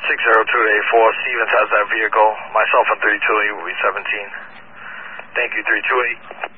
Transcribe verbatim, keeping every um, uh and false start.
six zero two eight four, Stevens has that vehicle. Myself and three two eight will be seventeen. Thank you, three two eight.